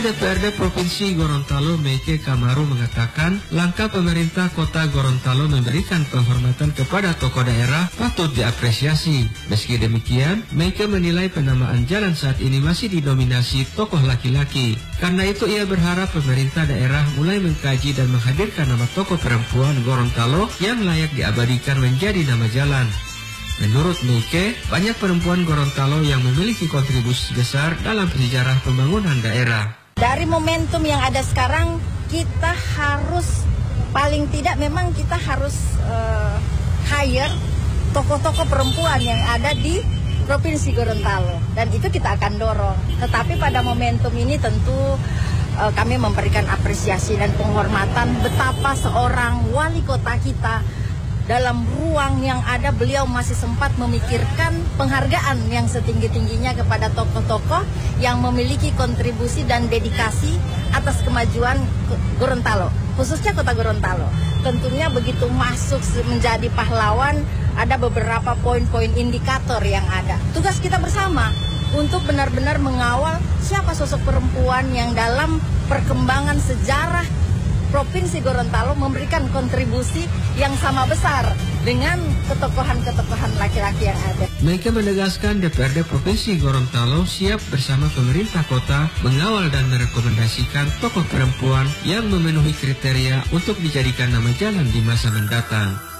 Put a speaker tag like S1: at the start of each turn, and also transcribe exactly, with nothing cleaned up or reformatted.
S1: D P R D Provinsi Gorontalo Meike Kamaru mengatakan langkah pemerintah kota Gorontalo memberikan penghormatan kepada tokoh daerah patut diapresiasi. Meski demikian, Meike menilai penamaan jalan saat ini masih didominasi tokoh laki-laki. Karena itu ia berharap pemerintah daerah mulai mengkaji dan menghadirkan nama tokoh perempuan Gorontalo yang layak diabadikan menjadi nama jalan. Menurut Meike, banyak perempuan Gorontalo yang memiliki kontribusi besar dalam sejarah pembangunan daerah.
S2: Dari momentum yang ada sekarang, kita harus, paling tidak memang kita harus uh, hire tokoh-tokoh perempuan yang ada di Provinsi Gorontalo. Dan itu kita akan dorong. Tetapi pada momentum ini tentu uh, kami memberikan apresiasi dan penghormatan betapa seorang wali kota kita dalam ruang yang ada beliau masih sempat memikirkan penghargaan yang setinggi-tingginya kepada tokoh-tokoh yang memiliki kontribusi dan dedikasi atas kemajuan Gorontalo, khususnya kota Gorontalo. Tentunya begitu masuk menjadi pahlawan, ada beberapa poin-poin indikator yang ada. Tugas kita bersama untuk benar-benar mengawal siapa sosok perempuan yang dalam perkembangan sejarah Provinsi Gorontalo memberikan kontribusi yang sama besar dengan ketokohan-ketokohan laki-laki yang ada.
S1: Meike menegaskan D P R D Provinsi Gorontalo siap bersama pemerintah kota mengawal dan merekomendasikan tokoh perempuan yang memenuhi kriteria untuk dijadikan nama jalan di masa mendatang.